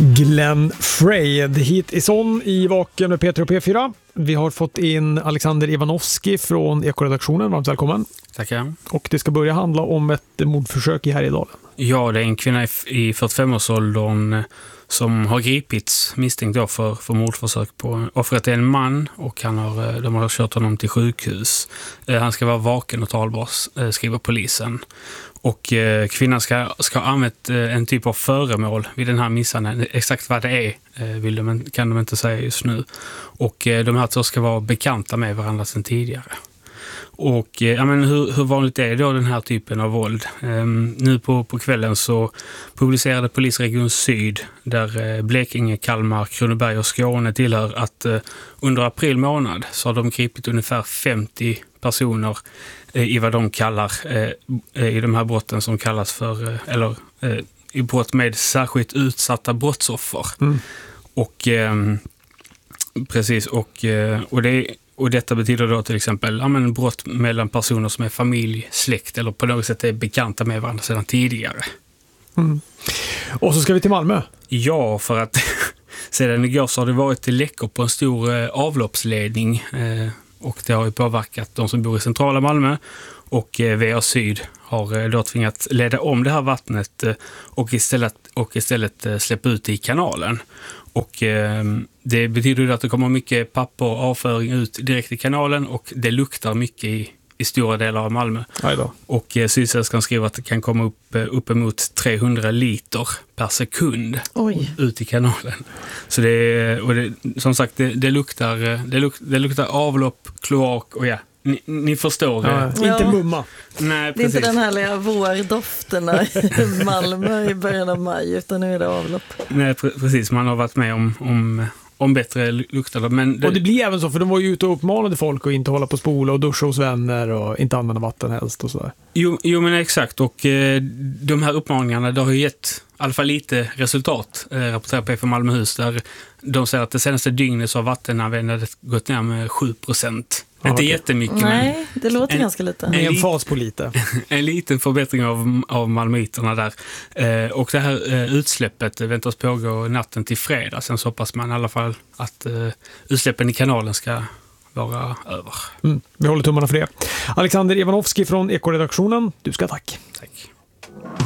Glenn Frey, The Heat is on i Vaken med Peter och P4. Vi har fått in Alexander Ivanovski från Ekoredaktionen. Varmt välkommen. Tackar. Och det ska börja handla om ett mordförsök i Härjedalen. Ja, det är en kvinna i 45-årsåldern som har gripits misstänkt då för mordförsök på offret. Är en man och de har kört honom till sjukhus. Han ska vara vaken och talbar, skriver polisen. Och kvinnan ska ha använt en typ av föremål vid den här misshandeln. Exakt vad det är kan de inte säga just nu. Och de här två ska vara bekanta med varandra sedan tidigare. Och hur vanligt är då den här typen av våld? Nu på kvällen så publicerade Polisregion Syd, där Blekinge, Kalmar, Kronoberg och Skåne tillhör, att under april månad så har de gripit ungefär 50 personer i vad de kallar i de här brotten som kallas för i brott med särskilt utsatta brottsoffer. Och precis och detta betyder då till exempel brott mellan personer som är familj, släkt eller på något sätt är bekanta med varandra sedan tidigare. Och så ska vi till Malmö. Ja, för att sedan igår så har det varit läckor på en stor avloppsledning och det har ju påverkat de som bor i centrala Malmö, och VA Syd har då tvingats leda om det här vattnet och istället släppa ut det i kanalen. Och det betyder att det kommer mycket papper och avföring ut direkt i kanalen, och det luktar mycket i stora delar av Malmö. Och Sydsvenskan skriver att det kan komma uppemot 300 liter per sekund ut i kanalen. Så som sagt, det luktar avlopp, kloak och ni förstår. Inte mumma. Nej, det är inte den härliga vårdofterna i Malmö i början av maj, utan nu är det avlopp. Nej, precis. Man har varit med om bättre luktar. Men och det blir även så, för de var ju ute och uppmanade folk att inte hålla på spola och duscha hos vänner och inte använda vatten helst och sådär. Jo, men exakt. Och de här uppmaningarna, det har ju gett i alla fall lite resultat, rapporterar på Malmöhus, där de säger att det senaste dygnet så har vattenanvändandet gått ner med 7%. Inte jättemycket. Nej, det låter ganska lite. En fas på lite. En liten förbättring av malmöiterna där. Och det här utsläppet väntas pågå natten till fredag. Sen så hoppas man i alla fall att utsläppen i kanalen ska vara över. Vi håller tummarna för det. Alexander Ivanovski från Ekoredaktionen, du ska tack. Tack.